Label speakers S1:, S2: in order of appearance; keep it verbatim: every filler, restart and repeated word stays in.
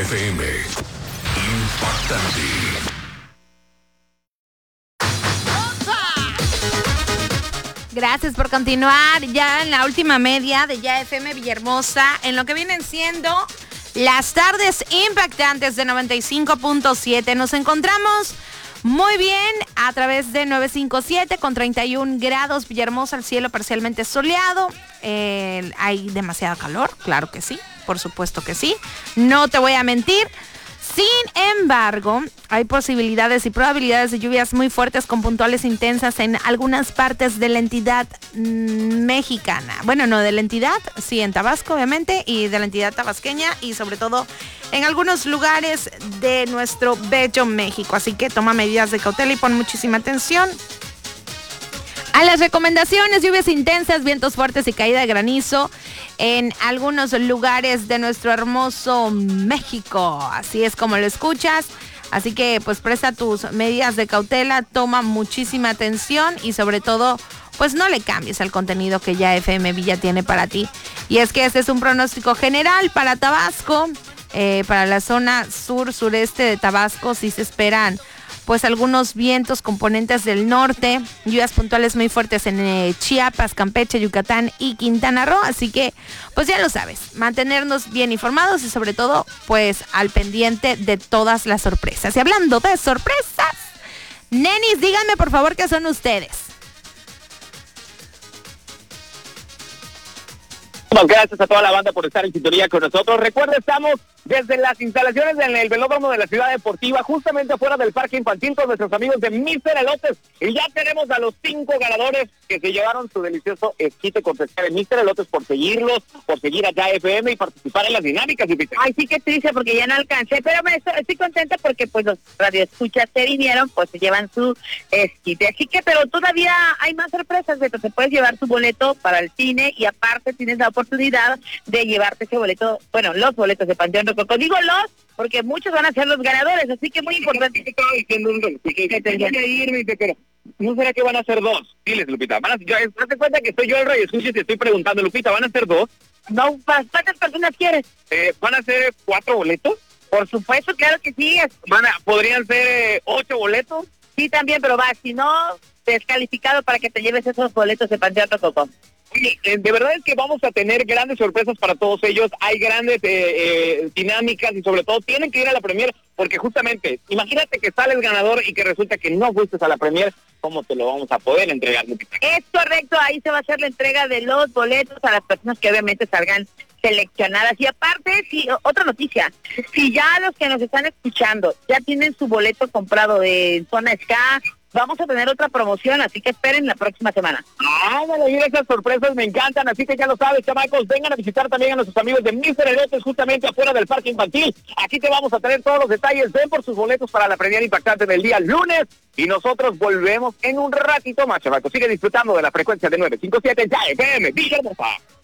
S1: F M. Impactante.
S2: Gracias por continuar ya en la última media de Ya F M Villahermosa, en lo que vienen siendo las tardes impactantes de noventa y cinco punto siete. Nos encontramos muy bien a través de novecientos cincuenta y siete con treinta y un grados, Villahermosa, el cielo parcialmente soleado. Eh, hay demasiado calor, claro que sí, por supuesto que sí. No te voy a mentir. Sin embargo, hay posibilidades y probabilidades de lluvias muy fuertes con puntuales intensas en algunas partes de la entidad mmm, mexicana. Bueno, no de la entidad, sí, en Tabasco, obviamente, y de la entidad tabasqueña, y sobre todo en algunos lugares de nuestro bello México. Así que toma medidas de cautela y pon muchísima atención a las recomendaciones: lluvias intensas, vientos fuertes y caída de granizo en algunos lugares de nuestro hermoso México. Así es como lo escuchas. Así que pues presta tus medidas de cautela, toma muchísima atención y sobre todo pues no le cambies el contenido que ya F M Villa tiene para ti. Y es que este es un pronóstico general para Tabasco, eh, para la zona sur-sureste de Tabasco. Sí se esperan pues algunos vientos componentes del norte, lluvias puntuales muy fuertes en eh, Chiapas, Campeche, Yucatán y Quintana Roo. Así que pues ya lo sabes, mantenernos bien informados y sobre todo pues al pendiente de todas las sorpresas. Y hablando de sorpresas, nenis, díganme por favor qué son ustedes.
S3: Gracias a toda la banda por estar en sintonía con nosotros. Recuerda, estamos desde las instalaciones del velódromo de la Ciudad Deportiva, justamente afuera del parque infantil, con nuestros amigos de míster Elotes. Y ya tenemos a los cinco ganadores que se llevaron su delicioso esquite cortesía de míster Elotes por seguirlos, por seguir allá F M y participar en las dinámicas.
S4: Ay, sí, qué triste porque ya no alcancé, pero me estoy, estoy contenta porque pues los radioescuchas se vinieron, pues se llevan su esquite. Así que, pero todavía hay más sorpresas, Beto. Se puedes llevar tu boleto para el cine y aparte tienes la oportunidad de llevarte ese boleto, bueno, los boletos de Panteón Rococó. Digo los, porque muchos van a ser los ganadores, así que muy importante.
S3: Estaba diciendo un que tenía que irme, pero ¿no será que van a ser dos? Diles, Lupita, van a, yo, hazte cuenta que soy yo el rey, escucha y te estoy preguntando, Lupita, ¿van a ser dos?
S4: No, ¿cuántas personas quieres?
S3: Eh, ¿Van a ser cuatro boletos?
S4: Por supuesto, claro que sí.
S3: Van a, ¿Podrían ser eh, ocho boletos?
S4: Sí, también, pero va, si no, descalificado para que te lleves esos boletos de Panteón Rococó.
S3: Oye, de verdad es que vamos a tener grandes sorpresas para todos ellos. Hay grandes eh, eh, dinámicas y sobre todo tienen que ir a la premier, porque justamente, imagínate que sale el ganador y que resulta que no fuiste a la premier. ¿Cómo te lo vamos a poder entregar?
S4: Es correcto, ahí se va a hacer la entrega de los boletos a las personas que obviamente salgan seleccionadas. Y aparte, sí, otra noticia, si ya los que nos están escuchando ya tienen su boleto comprado de Zona Ska, vamos a tener otra promoción, así que esperen la próxima semana.
S3: Ah, bueno, y esas sorpresas me encantan, así que ya lo sabes, chamacos, vengan a visitar también a nuestros amigos de míster Elotes, justamente afuera del parque infantil. Aquí te vamos a tener todos los detalles, ven por sus boletos para la premiere impactante del día lunes, y nosotros volvemos en un ratito más, chamacos. Sigue disfrutando de la frecuencia de nueve cinco siete, ya F M Villahermosa.